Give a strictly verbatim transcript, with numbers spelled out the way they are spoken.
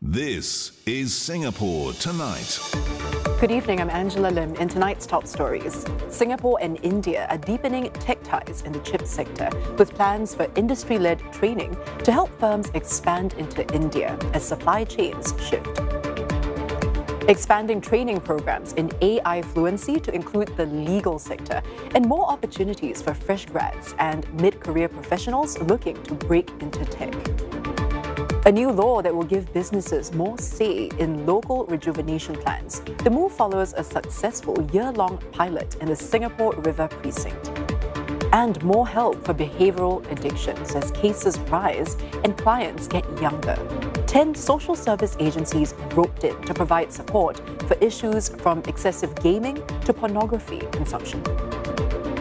This is Singapore Tonight. Good evening, I'm Angela Lim. In tonight's top stories, Singapore and India are deepening tech ties in the chip sector with plans for industry-led training to help firms expand into India as supply chains shift. Expanding training programs in A I fluency to include the legal sector and more opportunities for fresh grads and mid-career professionals looking to break into tech. A new law that will give businesses more say in local rejuvenation plans. The move follows a successful year-long pilot in the Singapore River precinct. And more help for behavioral addictions as cases rise and clients get younger. Ten social service agencies roped in to provide support for issues from excessive gaming to pornography consumption.